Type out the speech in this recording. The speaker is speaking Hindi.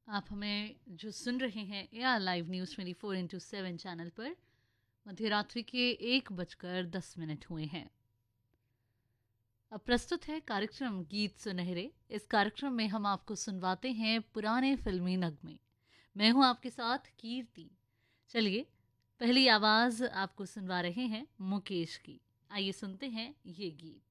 आप हमें जो सुन रहे हैं एआर लाइव न्यूज़ 24/7 चैनल पर मध्य रात्रि के 1:10 हुए हैं। अब प्रस्तुत है कार्यक्रम गीत सुनहरे। इस कार्यक्रम में हम आपको सुनवाते हैं पुराने फिल्मी नगमे। मैं हूं आपके साथ कीर्ति। चलिए पहली आवाज आपको सुनवा रहे हैं मुकेश की। आइए सुनते हैं ये गीत।